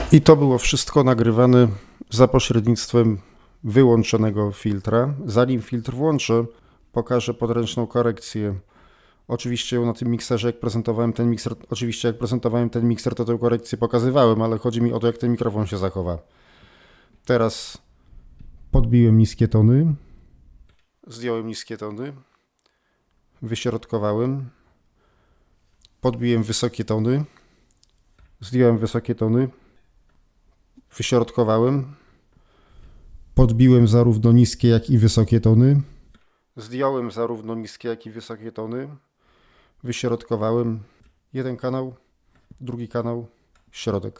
I to było wszystko nagrywane za pośrednictwem wyłączonego filtra. Zanim filtr włączę, pokażę podręczną korekcję. Oczywiście na tym mikserze, jak prezentowałem ten mikser, to tę korekcję pokazywałem, ale chodzi mi o to, jak ten mikrofon się zachowa. Teraz podbiłem niskie tony, zdjąłem niskie tony, wyśrodkowałem, podbiłem wysokie tony, zdjąłem wysokie tony, wyśrodkowałem, podbiłem zarówno niskie, jak i wysokie tony, zdjąłem zarówno niskie, jak i wysokie tony, wyśrodkowałem jeden kanał, drugi kanał, środek.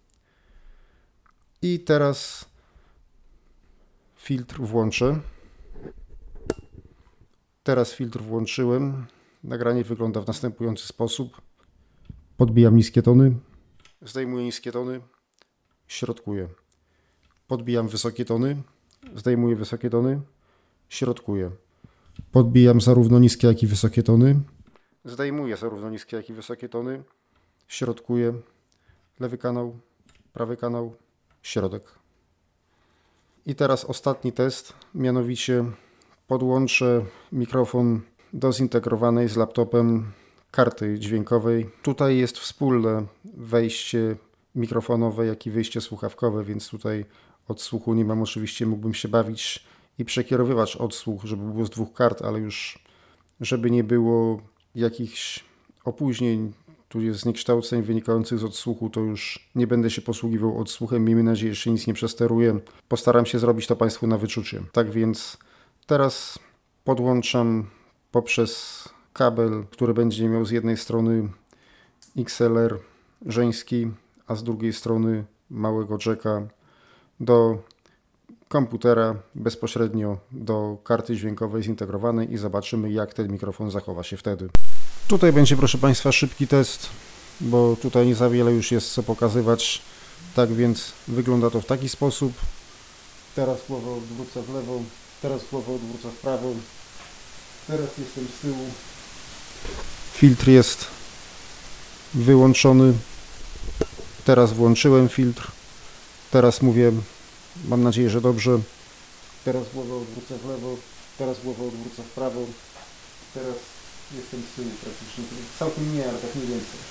I teraz filtr włączę. Teraz filtr włączyłem. Nagranie wygląda w następujący sposób. Podbijam niskie tony, zdejmuję niskie tony, środkuję. Podbijam wysokie tony, zdejmuję wysokie tony, środkuję. Podbijam zarówno niskie, jak i wysokie tony, zdejmuję zarówno niskie, jak i wysokie tony, środkuję. Lewy kanał, prawy kanał, środek. I teraz ostatni test, mianowicie podłączę mikrofon do zintegrowanej z laptopem karty dźwiękowej. Tutaj jest wspólne wejście mikrofonowe, jak i wyjście słuchawkowe, więc tutaj odsłuchu nie mam. Oczywiście mógłbym się bawić i przekierowywać odsłuch, żeby było z dwóch kart, ale już żeby nie było jakichś opóźnień, tu jest zniekształceń wynikających z odsłuchu, to już nie będę się posługiwał odsłuchem. Miejmy nadzieję, że się nic nie przesteruję. Postaram się zrobić to Państwu na wyczucie. Tak więc teraz podłączam poprzez kabel, który będzie miał z jednej strony XLR żeński, a z drugiej strony małego jacka do komputera bezpośrednio do karty dźwiękowej zintegrowanej i zobaczymy, jak ten mikrofon zachowa się wtedy. Tutaj będzie, proszę Państwa, szybki test, bo tutaj nie za wiele już jest co pokazywać. Tak więc wygląda to w taki sposób. Teraz głowę odwrócę w lewo, teraz głowę odwrócę w prawo. Teraz jestem z tyłu. Filtr jest wyłączony. Teraz włączyłem filtr. Teraz mówię, mam nadzieję, że dobrze. Teraz głowę odwrócę w lewo, teraz głowę odwrócę w prawo. Teraz jestem z tyłu praktycznie. Całkiem nie, ale tak mniej więcej.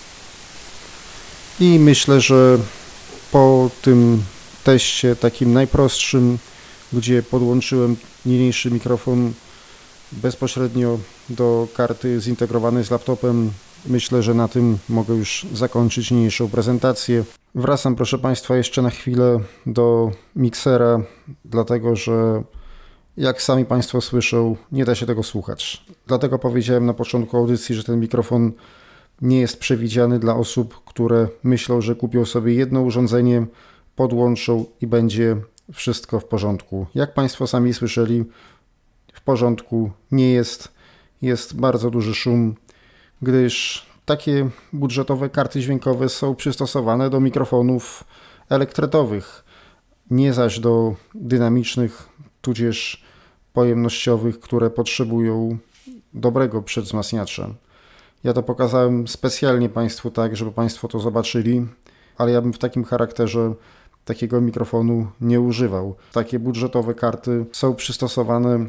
I myślę, że po tym teście takim najprostszym, gdzie podłączyłem niniejszy mikrofon bezpośrednio do karty zintegrowanej z laptopem, myślę, że na tym mogę już zakończyć niniejszą prezentację. Wracam, proszę Państwa, jeszcze na chwilę do miksera, dlatego że jak sami Państwo słyszą, nie da się tego słuchać. Dlatego powiedziałem na początku audycji, że ten mikrofon nie jest przewidziany dla osób, które myślą, że kupią sobie jedno urządzenie, podłączą i będzie wszystko w porządku. Jak Państwo sami słyszeli, w porządku nie jest. Jest bardzo duży szum, gdyż takie budżetowe karty dźwiękowe są przystosowane do mikrofonów elektretowych, nie zaś do dynamicznych, tudzież pojemnościowych, które potrzebują dobrego przedwzmacniacza. Ja to pokazałem specjalnie Państwu tak, żeby Państwo to zobaczyli, ale ja bym w takim charakterze takiego mikrofonu nie używał. Takie budżetowe karty są przystosowane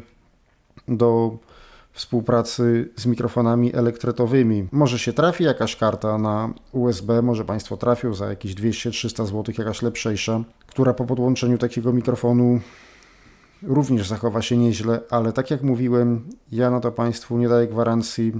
do współpracy z mikrofonami elektretowymi. Może się trafi jakaś karta na USB, może Państwo trafią za jakieś 200-300 zł, jakaś lepszejsza, która po podłączeniu takiego mikrofonu również zachowa się nieźle, ale tak jak mówiłem, ja na to Państwu nie daję gwarancji,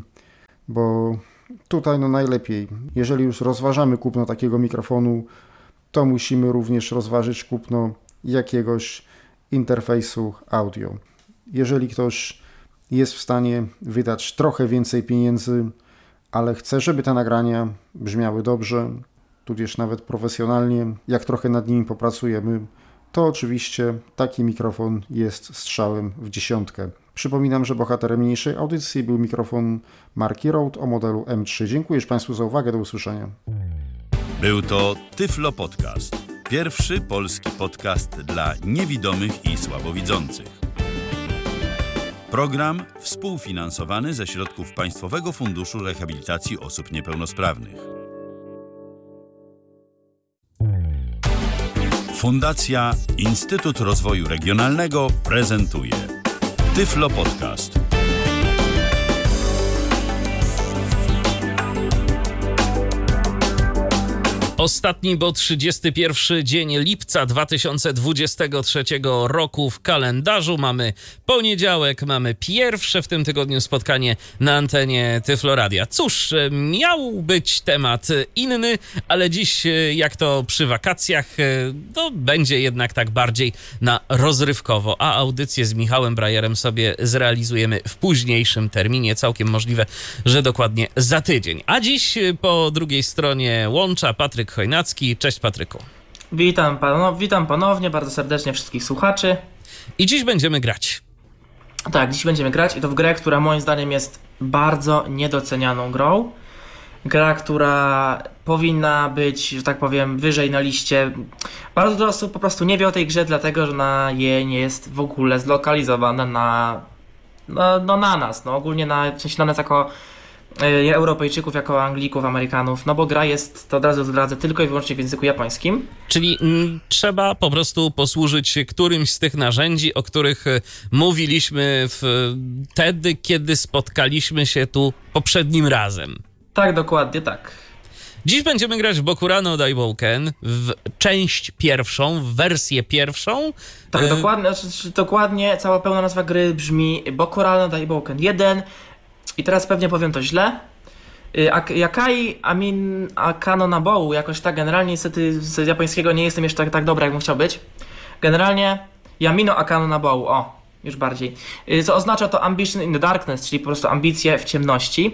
bo tutaj najlepiej, jeżeli już rozważamy kupno takiego mikrofonu, to musimy również rozważyć kupno jakiegoś interfejsu audio. Jeżeli ktoś jest w stanie wydać trochę więcej pieniędzy, ale chce, żeby te nagrania brzmiały dobrze, tudzież nawet profesjonalnie, jak trochę nad nimi popracujemy, to oczywiście taki mikrofon jest strzałem w dziesiątkę. Przypominam, że bohaterem niniejszej audycji był mikrofon marki Rode o modelu M3. Dziękuję Państwu za uwagę, do usłyszenia. Był to Tyflo Podcast. Pierwszy polski podcast dla niewidomych i słabowidzących. Program współfinansowany ze środków Państwowego Funduszu Rehabilitacji Osób Niepełnosprawnych. Fundacja Instytut Rozwoju Regionalnego prezentuje Tyflo Podcast. Ostatni, bo 31 dzień lipca 2023 roku w kalendarzu. Mamy poniedziałek, mamy pierwsze w tym tygodniu spotkanie na antenie Tyflo Radia. Cóż, miał być temat inny, ale dziś, jak to przy wakacjach, to będzie jednak tak bardziej na rozrywkowo, a audycję z Michałem Brajerem sobie zrealizujemy w późniejszym terminie. Całkiem możliwe, że dokładnie za tydzień. A dziś po drugiej stronie łącza Patryk Chojnacki. Cześć, Patryku. Witam ponownie, bardzo serdecznie wszystkich słuchaczy. I dziś będziemy grać. Tak, dziś będziemy grać i to w grę, która moim zdaniem jest bardzo niedocenianą grą. Gra, która powinna być, że tak powiem, wyżej na liście. Bardzo dużo osób po prostu nie wie o tej grze, dlatego że ona nie jest w ogóle zlokalizowana na nas. Ogólnie w sensie na nas jako Europejczyków, jako Anglików, Amerykanów, bo gra jest, to od razu zdradzę, tylko i wyłącznie w języku japońskim. Czyli trzeba po prostu posłużyć się którymś z tych narzędzi, o których mówiliśmy wtedy, kiedy spotkaliśmy się tu poprzednim razem. Tak, dokładnie tak. Dziś będziemy grać w Bokurano Daibouken, w część pierwszą, w wersję pierwszą. Tak, dokładnie cała pełna nazwa gry brzmi Bokurano Daibouken 1. I teraz pewnie powiem to źle. Yakai Amin Akano Nabou, jakoś tak generalnie niestety z japońskiego nie jestem jeszcze tak dobry, jak bym chciał być. Generalnie Yamino Akano Nabou, już bardziej. Co oznacza to Ambition in the Darkness, czyli po prostu ambicje w ciemności.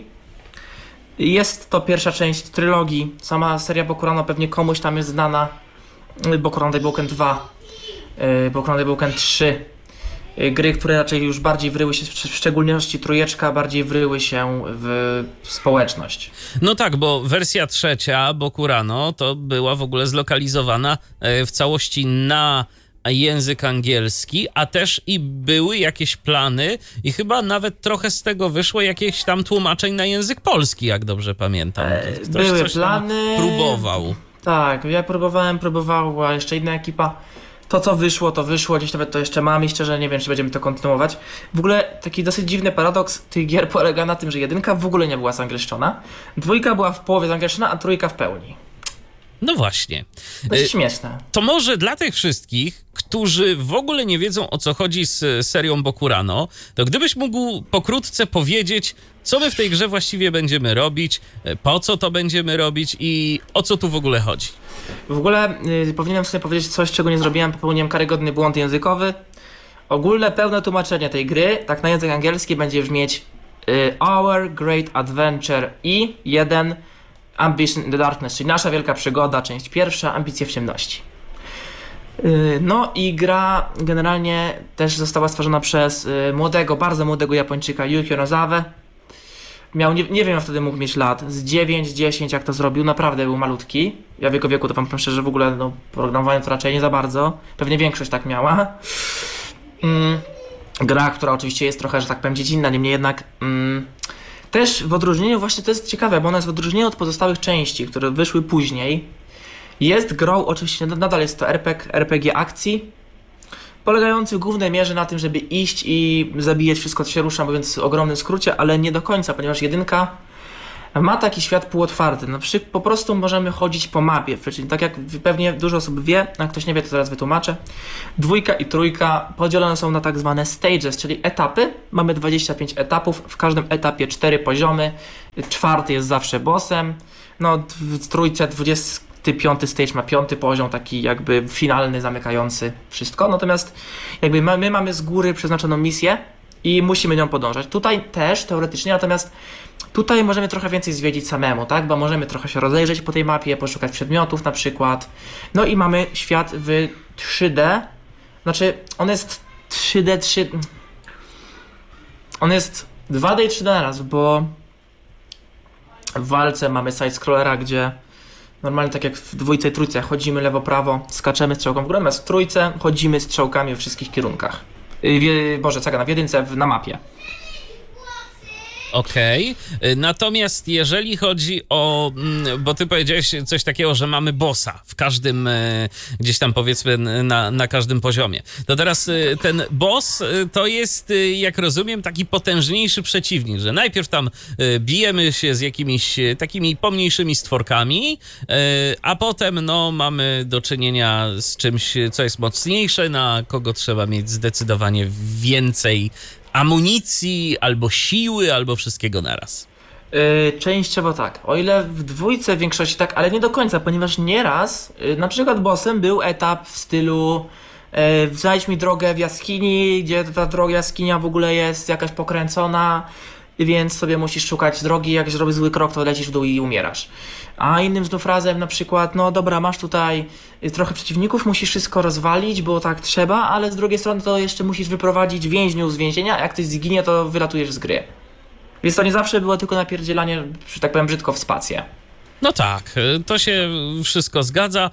Jest to pierwsza część trylogii. Sama seria Bokurano pewnie komuś tam jest znana. Bokurano Daibouken 2, Bokurano Daibouken 3. Gry, które raczej już bardziej wryły się, w szczególności trójeczka, bardziej wryły się w społeczność. No tak, bo wersja trzecia Bokurano to była w ogóle zlokalizowana w całości na język angielski, a też i były jakieś plany i chyba nawet trochę z tego wyszło jakieś tam tłumaczeń na język polski, jak dobrze pamiętam. Były plany. Próbował. Tak, ja próbowała jeszcze inna ekipa. To co wyszło, to wyszło, gdzieś nawet to jeszcze mam i szczerze nie wiem, czy będziemy to kontynuować. W ogóle taki dosyć dziwny paradoks tych gier polega na tym, że jedynka w ogóle nie była zangielszczona, dwójka była w połowie zangielszczona, a trójka w pełni. No właśnie. Dość śmieszne. To może dla tych wszystkich, którzy w ogóle nie wiedzą, o co chodzi z serią Bokurano, to gdybyś mógł pokrótce powiedzieć, co my w tej grze właściwie będziemy robić, po co to będziemy robić i o co tu w ogóle chodzi. W ogóle powinienem sobie powiedzieć coś, czego nie zrobiłem, popełniłem karygodny błąd językowy. Ogólne, pełne tłumaczenie tej gry, tak na język angielski, będzie brzmieć Our Great Adventure i 1 Ambition in the Darkness, czyli nasza wielka przygoda, część pierwsza, ambicje w ciemności. No i gra generalnie też została stworzona przez bardzo młodego Japończyka Yukio Nozawa. Miał, nie wiem, wtedy mógł mieć lat, z 9-10 jak to zrobił, naprawdę był malutki. Ja w jego wieku to wam powiem szczerze, że w ogóle programowanie to raczej nie za bardzo. Pewnie większość tak miała. Gra, która oczywiście jest trochę, że tak powiem, dziecinna, niemniej jednak też w odróżnieniu, właśnie to jest ciekawe, bo ona jest w odróżnieniu od pozostałych części, które wyszły później. Jest grą, oczywiście nadal jest to RPG akcji, polegający w głównej mierze na tym, żeby iść i zabijać wszystko, co się rusza, mówiąc w ogromnym skrócie, ale nie do końca, ponieważ jedynka ma taki świat półotwarty. Po prostu możemy chodzić po mapie. Czyli tak jak pewnie dużo osób wie, a ktoś nie wie, to zaraz wytłumaczę. Dwójka i trójka podzielone są na tak zwane stages, czyli etapy. Mamy 25 etapów, w każdym etapie 4 poziomy. 4 jest zawsze bossem. W trójce 25 stage ma 5 poziom, taki jakby finalny, zamykający wszystko. Natomiast jakby my mamy z góry przeznaczoną misję i musimy nią podążać. Tutaj też teoretycznie, natomiast tutaj możemy trochę więcej zwiedzić samemu, tak? Bo możemy trochę się rozejrzeć po tej mapie, poszukać przedmiotów na przykład. No i mamy świat w 3D. Znaczy, on jest 3D, on jest 2D i 3D naraz, bo w walce mamy side-scrollera, gdzie normalnie tak jak w dwójce i trójce chodzimy lewo, prawo, skaczemy strzałką w górę, natomiast w trójce chodzimy strzałkami we wszystkich kierunkach. W jedynce na mapie. Okej. Natomiast jeżeli chodzi o, bo ty powiedziałeś coś takiego, że mamy bossa w każdym, gdzieś tam powiedzmy na każdym poziomie. To teraz ten boss to jest, jak rozumiem, taki potężniejszy przeciwnik, że najpierw tam bijemy się z jakimiś takimi pomniejszymi stworkami, a potem no mamy do czynienia z czymś, co jest mocniejsze, na kogo trzeba mieć zdecydowanie więcej amunicji, albo siły, albo wszystkiego naraz. Częściowo tak. O ile w dwójce w większości tak, ale nie do końca, ponieważ nieraz, na przykład bossem był etap w stylu znajdź mi drogę w jaskini, gdzie ta droga jaskinia w ogóle jest jakaś pokręcona, więc sobie musisz szukać drogi, jak zrobisz zły krok, to lecisz w dół i umierasz. A innym znów razem na przykład, no dobra, masz tutaj trochę przeciwników, musisz wszystko rozwalić, bo tak trzeba, ale z drugiej strony to jeszcze musisz wyprowadzić więźniów z więzienia, a jak ktoś zginie, to wylatujesz z gry. Więc to nie zawsze było tylko napierdzielanie, że tak powiem brzydko, w spację. No tak, to się wszystko zgadza.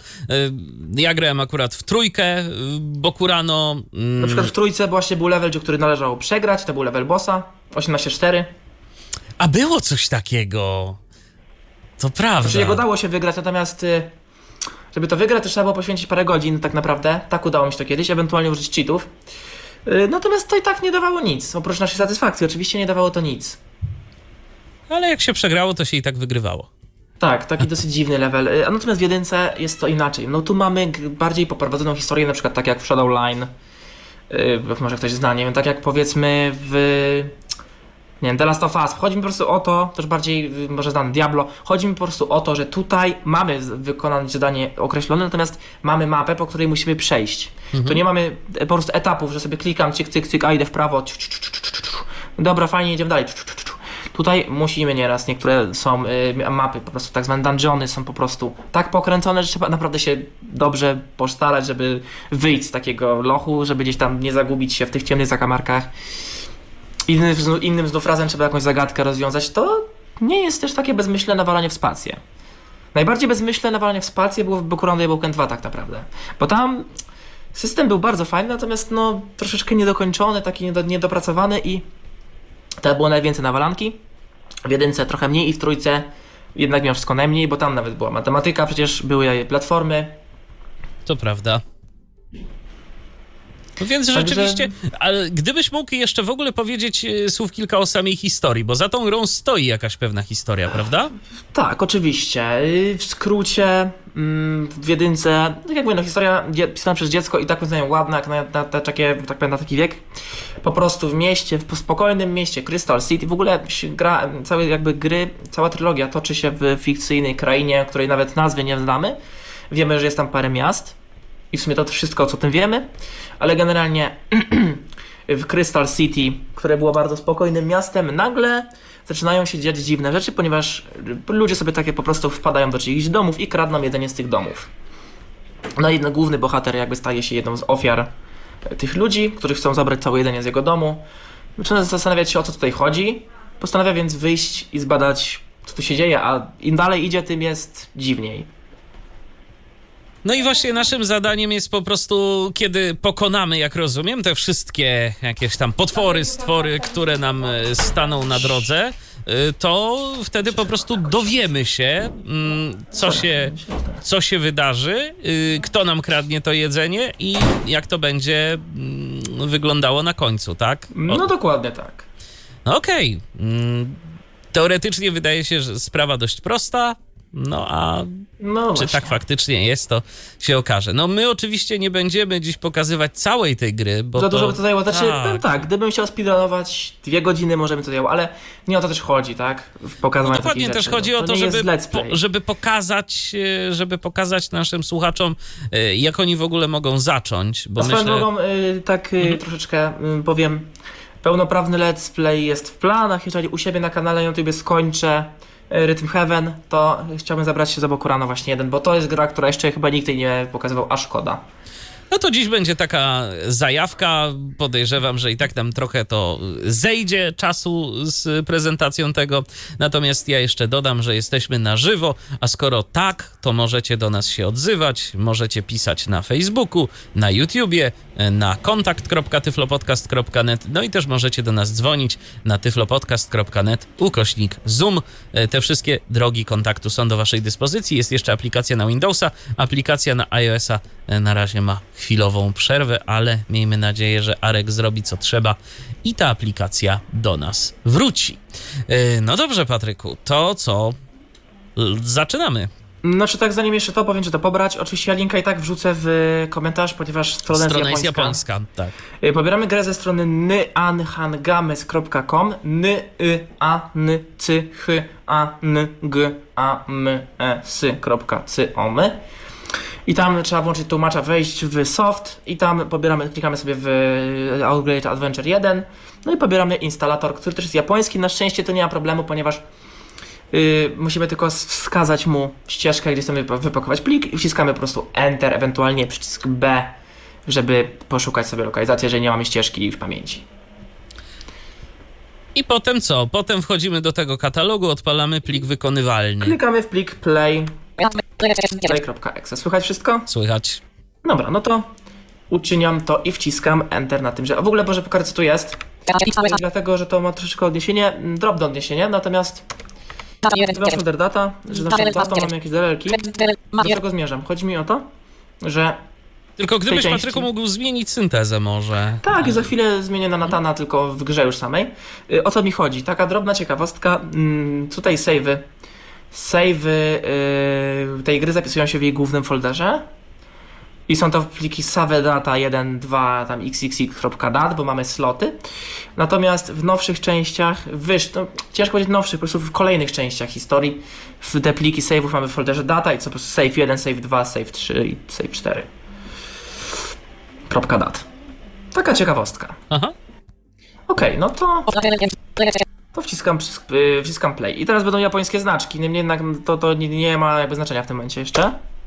Ja grałem akurat w trójkę Bokurano. Na przykład w trójce właśnie był level, który należało przegrać, to był level bossa, 18-4. A było coś takiego. To prawda. Znaczy jego dało się wygrać, natomiast żeby to wygrać, to trzeba było poświęcić parę godzin tak naprawdę. Tak udało mi się to kiedyś, ewentualnie użyć cheatów. Natomiast to i tak nie dawało nic. Oprócz naszej satysfakcji, oczywiście nie dawało to nic. Ale jak się przegrało, to się i tak wygrywało. Tak, taki dosyć dziwny level. A natomiast w jedynce jest to inaczej. No tu mamy bardziej poprowadzoną historię, na przykład tak jak w Shadowline. Może ktoś zna, nie wiem, tak jak powiedzmy w... Nie wiem, The Last of Us. Chodzi mi po prostu o to, też bardziej może znany Diablo, chodzi mi po prostu o to, że tutaj mamy wykonane zadanie określone, natomiast mamy mapę, po której musimy przejść. To nie mamy po prostu etapów, że sobie klikam, cyk, cyk, cyk, a idę w prawo. Dobra, fajnie, idziemy dalej. Tutaj musimy nieraz, niektóre są mapy, po prostu tak zwane dungeony są po prostu tak pokręcone, że trzeba naprawdę się dobrze postarać, żeby wyjść z takiego lochu, żeby gdzieś tam nie zagubić się w tych ciemnych zakamarkach. Innym znów razem trzeba jakąś zagadkę rozwiązać. To nie jest też takie bezmyślne nawalanie w spację. Najbardziej bezmyślne nawalanie w spację było w Bokurano Yabouken 2 tak naprawdę. Bo tam system był bardzo fajny, natomiast no troszeczkę niedokończony, taki niedopracowany i to było najwięcej nawalanki. W jedynce trochę mniej i w trójce jednak miał wszystko najmniej, bo tam nawet była matematyka, przecież były platformy. To prawda. No więc rzeczywiście, ale gdybyś mógł jeszcze w ogóle powiedzieć słów kilka o samej historii, bo za tą grą stoi jakaś pewna historia, prawda? Tak, oczywiście. W skrócie, w jedynce, tak jak mówię, no historia pisana przez dziecko i tak wyznają ładna, jak na taki wiek. Po prostu w mieście, w spokojnym mieście, Crystal City, w ogóle gra, całe jakby gry, cała trylogia toczy się w fikcyjnej krainie, której nawet nazwy nie znamy. Wiemy, że jest tam parę miast. I w sumie to wszystko, co o tym wiemy, ale generalnie w Crystal City, które było bardzo spokojnym miastem, nagle zaczynają się dziać dziwne rzeczy, ponieważ ludzie sobie takie po prostu wpadają do czyichś domów i kradną jedzenie z tych domów. No i główny bohater jakby staje się jedną z ofiar tych ludzi, którzy chcą zabrać całe jedzenie z jego domu. Zaczyna zastanawiać się, o co tutaj chodzi. Postanawia więc wyjść i zbadać, co tu się dzieje, a im dalej idzie, tym jest dziwniej. No i właśnie naszym zadaniem jest po prostu, kiedy pokonamy, jak rozumiem, te wszystkie jakieś tam potwory, stwory, które nam staną na drodze, to wtedy po prostu dowiemy się, co się wydarzy, kto nam kradnie to jedzenie i jak to będzie wyglądało na końcu, tak? No dokładnie tak. No okej. Teoretycznie wydaje się, że sprawa dość prosta. No a no czy tak faktycznie jest, to się okaże. No my oczywiście nie będziemy dziś pokazywać całej tej gry, bo za dużo by to zajęło. Znaczy, tak, gdybym chciał speedrunować 2 godziny, może by to zajęło, ale nie o to też chodzi, tak? W pokazywaniu no dokładnie, też rzeczy. chodzi o to, żeby pokazać naszym słuchaczom, jak oni w ogóle mogą zacząć, bo myślę... Mogą, troszeczkę powiem, pełnoprawny let's play jest w planach, jeżeli u siebie na kanale na YouTube skończę Rhythm Heaven, to chciałbym zabrać się za Bokurano właśnie 1, bo to jest gra, która jeszcze chyba nikt jej nie pokazywał, a szkoda. No to dziś będzie taka zajawka. Podejrzewam, że i tak nam trochę to zejdzie czasu z prezentacją tego. Natomiast ja jeszcze dodam, że jesteśmy na żywo, a skoro tak, to możecie do nas się odzywać, możecie pisać na Facebooku, na YouTubie, na kontakt.tyflopodcast.net, no i też możecie do nas dzwonić na tyflopodcast.net/Zoom. Te wszystkie drogi kontaktu są do waszej dyspozycji. Jest jeszcze aplikacja na Windowsa, aplikacja na iOS-a na razie ma chwilową przerwę, ale miejmy nadzieję, że Arek zrobi co trzeba i ta aplikacja do nas wróci. No dobrze, Patryku, to co? Zaczynamy. Znaczy tak, zanim jeszcze to powiem, że to pobrać, oczywiście ja linka i tak wrzucę w komentarz, ponieważ strona jest japońska. Tak. Pobieramy grę ze strony nyanhangames.com, nyancyhangames.com i tam trzeba włączyć tłumacza, wejść w soft i tam klikamy sobie w Outgrade Adventure 1, no i pobieramy instalator, który też jest japoński. Na szczęście to nie ma problemu, ponieważ musimy tylko wskazać mu ścieżkę, gdzie chcemy wypakować plik i wciskamy po prostu Enter, ewentualnie przycisk B, żeby poszukać sobie lokalizację, jeżeli nie mamy ścieżki w pamięci. I potem co? Potem wchodzimy do tego katalogu, odpalamy plik wykonywalny. Klikamy w plik play.exe. Słychać wszystko? Słychać. Dobra, no to uczyniam to i wciskam Enter na tym, że... A w ogóle może pokażę, co tu jest. Dlatego, że to ma troszeczkę odniesienie, drobne odniesienie, natomiast... Folder data, że naszą datą mamy jakieś DLL-ki. Do tego zmierzam. Chodzi mi o to, że... Tylko gdybyś, części... Patryku, mógł zmienić syntezę może. Tak, i za chwilę zmienię na Natana, tylko w grze już samej. O co mi chodzi? Taka drobna ciekawostka. Tutaj save'y tej gry zapisują się w jej głównym folderze. I są to pliki savedata 1, 2, tam xxx.dat, bo mamy sloty. Natomiast w nowszych częściach, ciężko powiedzieć nowszych, po prostu w kolejnych częściach historii, w te pliki save'ów mamy w folderze data i co po prostu save 1, save 2, save 3 i save 4. .dat. Taka ciekawostka. Aha. Okej, no to wciskam play. I teraz będą japońskie znaczki, niemniej jednak to nie ma jakby znaczenia w tym momencie jeszcze.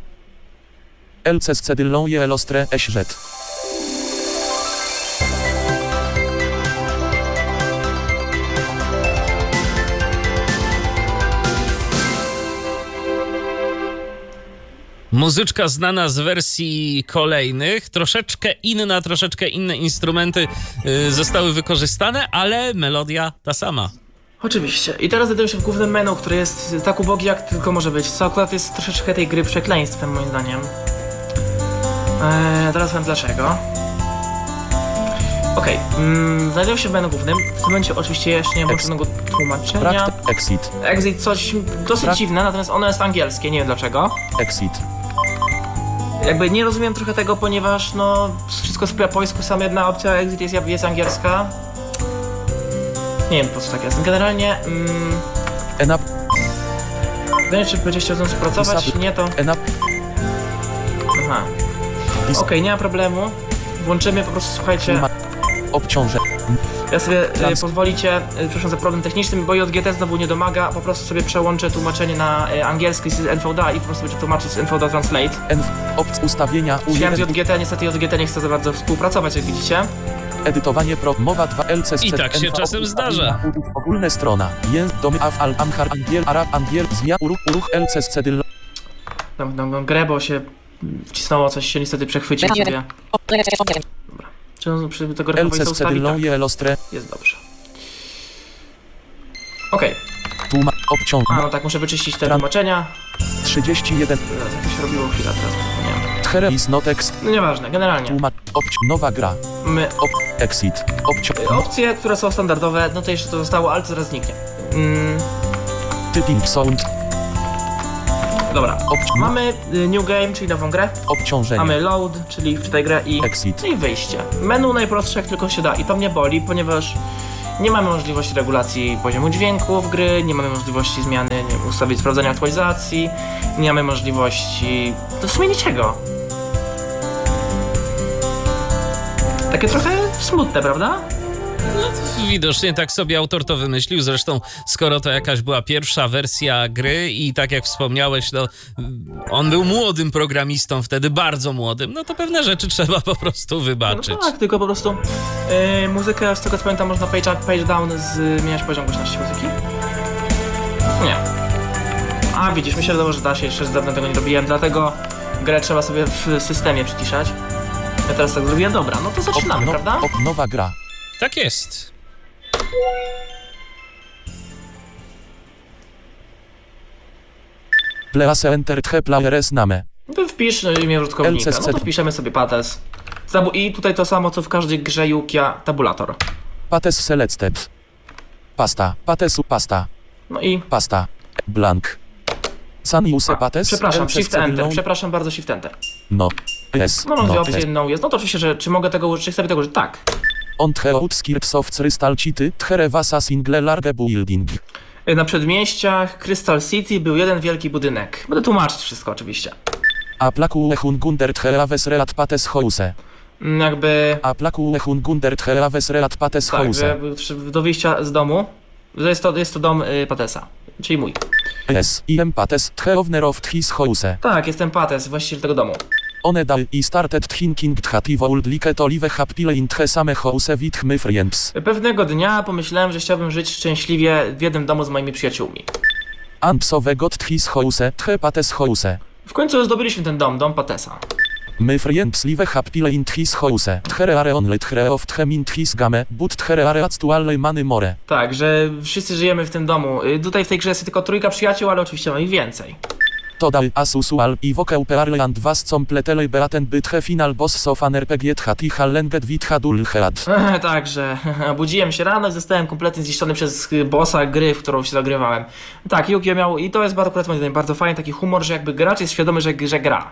LCSC dylą je elostre eśret. Muzyczka znana z wersji kolejnych, troszeczkę inne instrumenty zostały wykorzystane, ale melodia ta sama. Oczywiście. I teraz znajduję się w głównym menu, który jest tak ubogi, jak tylko może być. Co akurat jest troszeczkę tej gry przekleństwem, moim zdaniem. Teraz wiem dlaczego. Okej, znajduję się w menu głównym. W tym momencie oczywiście jeszcze nie mam włączonego tłumaczenia. Exit. Exit, coś dosyć dziwne, natomiast ono jest angielskie, nie wiem dlaczego. Exit. Jakby nie rozumiem trochę tego, ponieważ no wszystko jest po japońsku, sama jedna opcja exit jest angielska. Nie wiem po co tak jest. Generalnie Enap. nie wiem, czy będziecie chciał współpracować, nie to... Aha. Okej, nie ma problemu. Włączymy po prostu, słuchajcie... Obciąże. Ja sobie pozwolicie, przepraszam za problem techniczny, bo JGT znowu nie domaga, po prostu sobie przełączę tłumaczenie na angielski z NVDA i po prostu będzie tłumaczyć z NVDA Translate. Ustawienia Chciałem z JGT, niestety JGT nie chce za bardzo współpracować, jak widzicie. Edytowanie mowa 2 LCSC. I tak się czasem zdarza. Ogólne strona. Domy al amhar angiel arab angiel zmia uruch LCSC dylą. No, grę, bo się wcisnęło, coś się niestety przechwycił sobie. Dobra. Czy on przy tego rekowej LCSC dylą je elostre. Jest dobrze. Okej. Obciąż. No tak, muszę wyczyścić te tłumaczenia. 31. Teraz jak to się robiło chwilę, teraz zapomniałem. Here is no text. No nieważne, generalnie. Nowa gra. My Exit. opcje, które są standardowe, no to jeszcze to zostało, ale to zaraz zniknie. Typing sound. Dobra, mamy new game, czyli nową grę. Obciążenie. Mamy load, czyli wczytaj grę i... Exit. I wyjście. Menu najprostsze jak tylko się da i to mnie boli, ponieważ nie mamy możliwości regulacji poziomu dźwięków gry, nie mamy możliwości zmiany, nie wiem, ustawień sprawdzania aktualizacji, nie mamy możliwości... To w sumie niczego. Takie trochę smutne, prawda? Widocznie tak sobie autor to wymyślił, zresztą skoro to jakaś była pierwsza wersja gry i tak jak wspomniałeś, no on był młodym programistą wtedy, bardzo młodym, no to pewne rzeczy trzeba po prostu wybaczyć. No tak, tylko po prostu muzykę, z tego co pamiętam, można page down zmieniać poziom głośności muzyki? Nie. A widzisz, mi się wydawało, że da się, jeszcze dawno tego nie robiłem, dlatego grę trzeba sobie w systemie przyciszać. Ja teraz tak zrobiłem, dobra, no to zaczynamy, prawda? Nowa gra. Tak jest. Please enter the player's name. No to wpisz imię użytkownika, no to wpiszemy sobie Pates. I tutaj to samo co w każdej grze Yukia, tabulator. Pates selected. Pasta. Patesu pasta. No i... Pasta. Blank. San use pates. Przepraszam, Shift Enter, przepraszam bardzo, Shift Enter. No. Yes. No mam dwie no, opcje, no jest. No to oczywiście, że czy mogę tego użyć, czy chcę tego użyć? Tak. On the outskirts of Crystal City, Tcherevasa single large building. Na przedmieściach Crystal City był jeden wielki budynek. Będę tłumaczyć wszystko oczywiście. A plaku Hungunder Tcheraves relat pates house. Jakby... A plaku Hungunder Tcheraves relat pates Tak, house. że do wyjścia z domu, że jest to dom Patesa, czyli mój. Yes, im pates Tcherovner of his house. Tak, jestem Pates, właściciel tego domu. One dal I started thinking that he would like to live happily in the same house with my friends. Pewnego dnia pomyślałem, że chciałbym żyć szczęśliwie w jednym domu z moimi przyjaciółmi. And so we got his house, the pates house. W końcu zdobyliśmy ten dom Patesa. My friends live happily in his house. There are only three of them in his game, but there are actually many more. Tak, że wszyscy żyjemy w tym domu. Tutaj w tej grze jest tylko trójka przyjaciół, ale oczywiście mam ich więcej. Today as usual, evoke pearl and was completely beaten by the final boss of an RPG hat I hallenget with hadul head. Także budziłem się rano i zostałem kompletnie zniszczony przez bossa gry, w którą się zagrywałem. Tak, Yukio miał, i to jest akurat moim zdaniem bardzo fajny taki humor, że jakby gracz jest świadomy, że gra.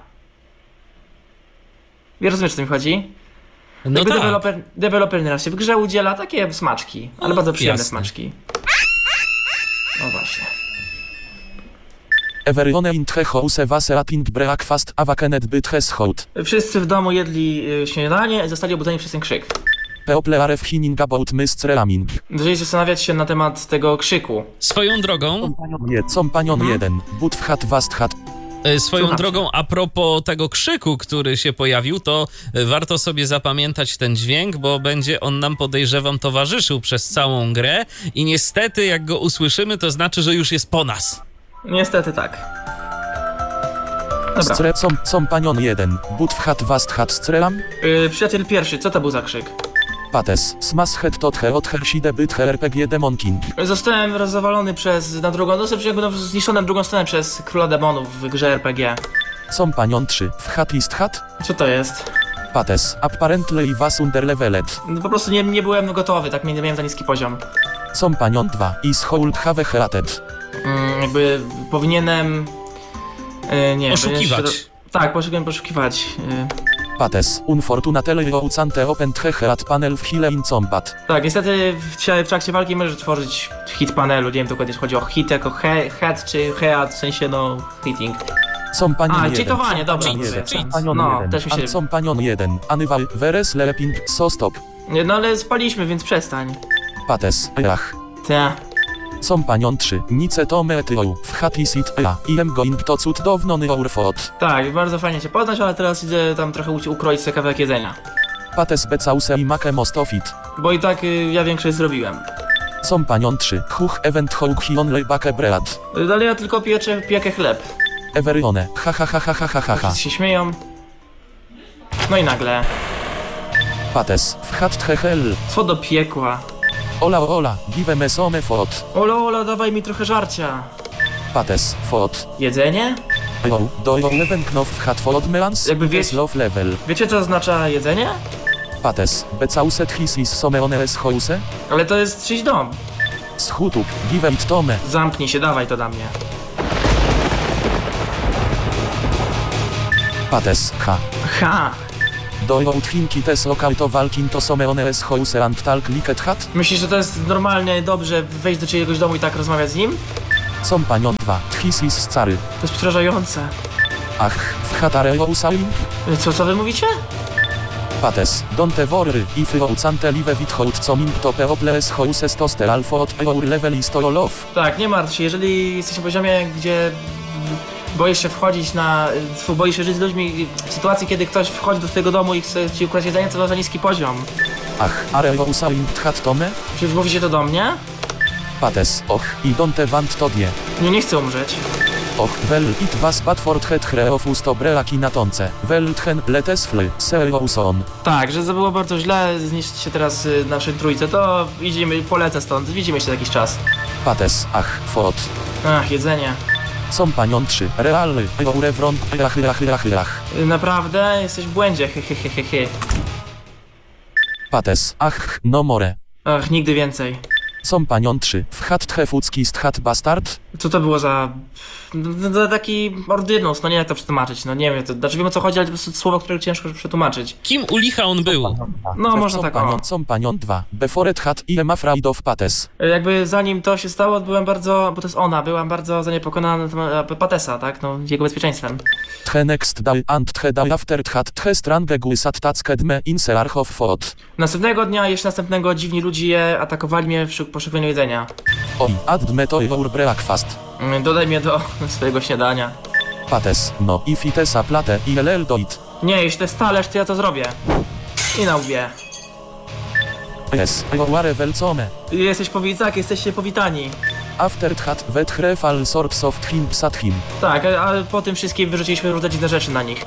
Wiesz, rozumiesz, o co mi chodzi? No jakby tak. deweloper nieraz się w grze udziela takie smaczki, ale bardzo przyjemne jasne. smaczki. No właśnie. Everyone in the house was eating breakfast awakened by the shout. Wszyscy w domu jedli śniadanie i zostali obudzeni przez ten krzyk. People are thinking about Mr. Laming. Zaczęli zastanawiać się na temat tego krzyku. Swoją drogą, Companion 1, but w hat was hat. Swoją Słucham. drogą, a propos tego krzyku, który się pojawił, to warto sobie zapamiętać ten dźwięk, bo będzie on nam, podejrzewam, towarzyszył przez całą grę i niestety jak go usłyszymy, to znaczy, że już jest po nas. Niestety tak. Dobra. Companion 1, but w hat was hat strelam. Przyjaciel pierwszy, co to był za krzyk? Pates, smash head tot he od herside byt he RPG Demon King. Zostałem rozwalony na drugą, zniszczony na drugą stronę przez Króla Demonów w grze RPG. Companion 3, w hat ist hat. Co to jest? Pates, apparently was underleveled. No, po prostu nie byłem gotowy, tak nie miałem za niski poziom. Companion 2, is hold have heated. Jakby powinienem... nie Poszukiwać. Tak, poszukiwać. Pates, unfortunately outsante opened he head panel w hile in combat. Tak, niestety w trakcie walki możesz tworzyć hit panelu, nie wiem dokładnie, czy chodzi o hit jako head czy head, w sensie no hitting. Companion 1. cheatowanie, dobrze. Companion No, 1. też mi się... And Companion 1. Anyval, veres leleping, so stop. No ale spaliśmy, więc przestań. Pates, ach. Ta. Companion 3. Nice to meteo. W hat is it a. I am going to cudowny our food. Tak, bardzo fajnie cię poznać, ale teraz idę tam trochę ukroić sobie kawałek jedzenia. Pates because i make most of it. Bo i tak ja większość zrobiłem. Companion 3. Huch event hołk hi only bake bread. Ale ja tylko piekę chleb. Everyone. Ha ha ha ha ha ha ha ha. Wszyscy się śmieją. No i nagle. Pates. W hat hell. Co do piekła. Ola ola. Give me some food. Ola, dawaj mi trochę żarcia. Pates. Food. Jedzenie? Yo, do yo leven knopf w hat food melans. Jakby Jest love level. Wiecie co oznacza jedzenie? Pates. Becauset his is some ones house. Ale to jest czyjś dom. Schutup. Give it tome. Zamknij się, dawaj to dla mnie. Pates. Ha. Ha! Do yo thinki tes lokal to walkin to some ones house and talk liket hat. Myślisz, że to jest normalnie dobrze wejść do czyjegoś domu i tak rozmawiać z nim? Companion 2. His is scary. To jest przerażające. Ach. W hatare yo usalim. Co wy mówicie? Pates, donte vory, if oucante live without coming to peoples houses toster alpha od our level is to love. Tak, nie martw się, jeżeli jesteś na poziomie, gdzie boisz się wchodzić boisz się żyć z ludźmi, w sytuacji, kiedy ktoś wchodzi do twojego domu i chce ci ukraść jedzenie, to za niski poziom. Ach, are ousaint hat tome? Czy mówicie to do mnie? Pates, och, i donte want to die. Nie chcę umrzeć. Och, well, it was bad for het hreofus to brelaki na tonce. Well, tchen, letes fly, seoson. Tak, że to było bardzo źle, zniszczyć się teraz naszej trójce, to polecę stąd, widzimy się za jakiś czas. Pates, ach, fot. Ach, jedzenie. Companion 3, realny, eure wrąg, ach. Naprawdę? Jesteś w błędzie, hehehehe. Pates, ach, no more. Ach, nigdy więcej. Companion 3, w hat tchefucki sthat bastard? Co to było za taki ordynus, no nie jak to przetłumaczyć, no nie wiem, znaczy wiem o co chodzi, ale to jest słowo, które ciężko przetłumaczyć. Kim u licha on był? No można tak o. Companion 2, before hat i am afraid of Pates. Jakby zanim to się stało, byłem bardzo zaniepokojona na temat Patesa, tak, no jego bezpieczeństwem. Tche next day and tche day after hat tche strange guisat tackedme in search fot. Następnego dnia, jeszcze następnego, dziwni ludzie atakowali mnie w poszukiwaniu jedzenia. Oj, add to your breakfast. Dodaj mnie do swojego śniadania. Pates, no i fitesa plate i ll doit. Nie, jeśli to jest talerz, to ja to zrobię. I na łbie. Es, ware welcome. Jesteście powitani. After hat wetchre all sorts of him sat him. Tak, ale po tym wszystkim wyrzuciliśmy różne dziwne rzeczy na nich.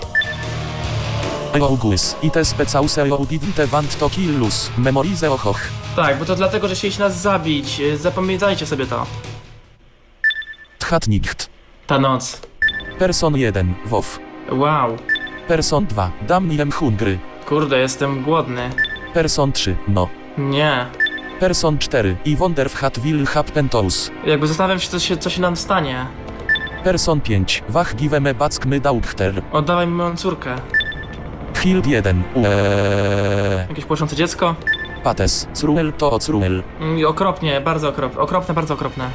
Guis, i te specause didn't want to kill us, memorize ochoch. Tak, bo to dlatego, że chcieliście nas zabić. Zapamiętajcie sobie to. Tchat nikt. Ta noc. Person 1, wow. Wow. Person 2, damniem hungry. Kurde, jestem głodny. Person 3, no. Nie. Person 4, i wonder hat will happen to us. Jakby zastanawiam się, co się nam stanie. Person 5, wach give me back my dauchter. Oddawaj mi moją córkę. Hild 1, Jakieś płaczące dziecko? Pates, cruel to ocruel. Okropnie, bardzo okropne. Okropne, bardzo okropne.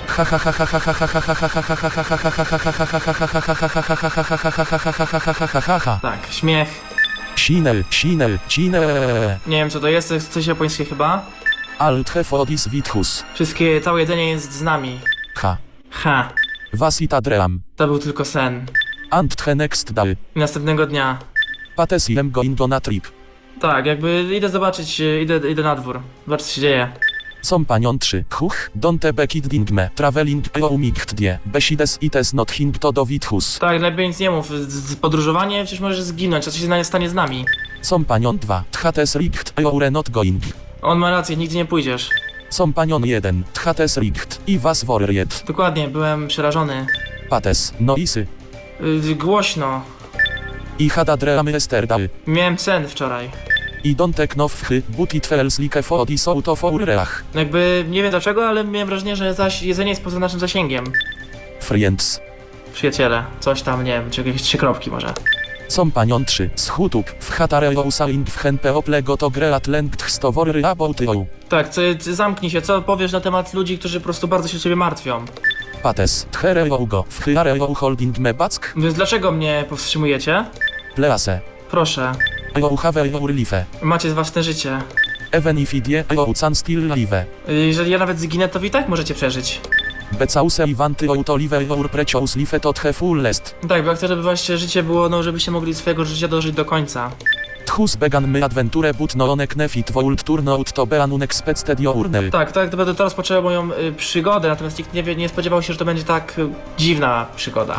Tak, śmiech. Sinel, Nie wiem co to jest coś japońskie chyba. alt hefodis vithus. Całe jedzenie jest z nami. Ha. Ha, Vasita dream. to był tylko sen. And the next day. I następnego dnia. Pates I am going on a trip. Tak, jakby idę zobaczyć, idę na dwór. Zobacz co się dzieje. Companion 3, huch, donte bekid me, traveling eumicht die, besides ites not hing to do vithus. Tak, lepiej nic nie mów. Podróżowanie przecież możesz zginąć, co się stanie z nami. Companion 2, tchates richt, eure not going. On ma rację, nigdzie nie pójdziesz. Companion 1, tchates richt, I was worried. Dokładnie, byłem przerażony. Pates, noisy. Głośno. I hada dreamy esterdały. Miałem sen wczoraj. I donte knofchy, but it feels like fodis out of our reach. Jakby, nie wiem dlaczego, ale miałem wrażenie, że jedzenie jest poza naszym zasięgiem. Friends. Przyjaciele, coś tam, nie wiem, czy jakieś 3 kropki może. Companion 3, schutub, w hatare ousaing w henpe oplego to great length stowory about you. Tak, zamknij się, co powiesz na temat ludzi, którzy po prostu bardzo się ciebie martwią? Pates, tchere go, w hyare holding me back, Więc dlaczego mnie powstrzymujecie? please. Proszę, You have your life. macie własne życie. Even if die, you can still live. Jeżeli ja nawet zginę, to wy i tak możecie przeżyć. Because I want you to live your precious life to the fullest. Tak, bo ja chcę, żeby właśnie życie było, no żebyście mogli swojego życia dożyć do końca. Thus began my adventure but no one knefit would turn out to be an unexpected journey. Tak, to będę teraz rozpocząłem moją przygodę, natomiast nikt nie spodziewał się, że to będzie tak dziwna przygoda.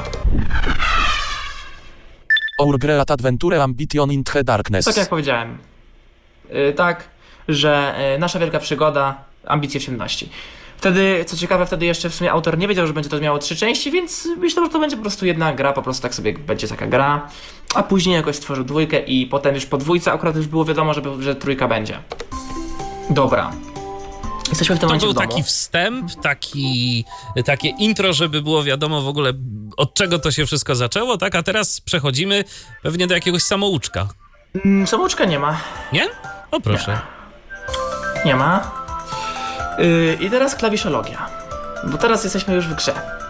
Our great adventure ambition in the darkness. Tak jak powiedziałem. Tak, że nasza wielka przygoda, ambicje w ciemności. Wtedy, co ciekawe, wtedy jeszcze w sumie autor nie wiedział, że będzie to miało 3 części, więc myślał, że to będzie po prostu jedna gra, po prostu tak sobie będzie taka gra. A później jakoś stworzył 2 i potem już po 2 akurat już było wiadomo, że 3 będzie. Dobra. Jesteśmy w tym To momencie był w domu. taki wstęp, takie intro, żeby było wiadomo w ogóle od czego to się wszystko zaczęło, tak? A teraz przechodzimy pewnie do jakiegoś samouczka. Samouczka nie ma. Nie? O proszę. Nie ma. I teraz klawiszologia. Bo teraz jesteśmy już w grze.